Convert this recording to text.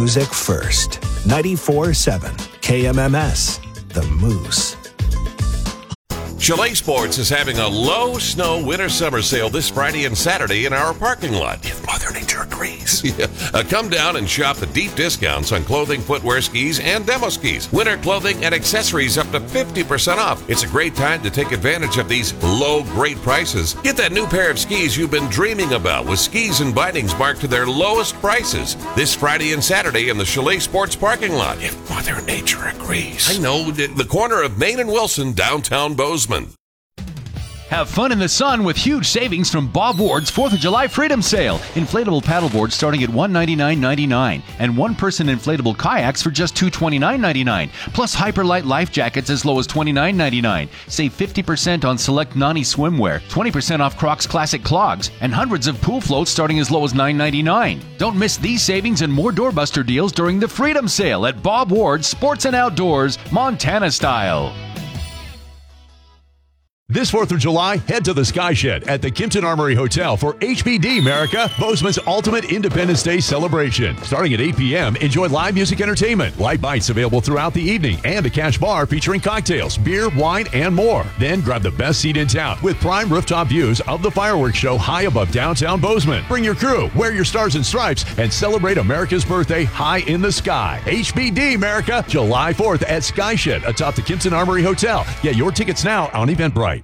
music first. 94.7 KMMS, The Moose. Chalet Sports is having a low snow winter-summer sale this Friday and Saturday in our parking lot. If Mother Nature agrees. Come down and shop the deep discounts on clothing, footwear, skis, and demo skis. Winter clothing and accessories up to 50% off. It's a great time to take advantage of these low, great prices. Get that new pair of skis you've been dreaming about with skis and bindings marked to their lowest prices this Friday and Saturday in the Chalet Sports parking lot. If Mother Nature agrees. I know, the corner of Main and Wilson, downtown Bozeman. Have fun in the sun with huge savings from Bob Ward's 4th of July Freedom Sale. Inflatable paddleboards starting at $199.99 and one-person inflatable kayaks for just $229.99. Plus Hyperlight life jackets as low as $29.99. Save 50% on select Nani swimwear, 20% off Crocs Classic clogs, and hundreds of pool floats starting as low as $9.99. Don't miss these savings and more doorbuster deals during the Freedom Sale at Bob Ward's Sports and Outdoors, Montana style. This 4th of July, head to the Sky Shed at the Kimpton Armory Hotel for HBD America, Bozeman's ultimate Independence Day celebration. Starting at 8 p.m., enjoy live music entertainment, light bites available throughout the evening, and a cash bar featuring cocktails, beer, wine, and more. Then grab the best seat in town with prime rooftop views of the fireworks show high above downtown Bozeman. Bring your crew, wear your stars and stripes, and celebrate America's birthday high in the sky. HBD America, July 4th at Sky Shed atop the Kimpton Armory Hotel. Get your tickets now on Eventbrite.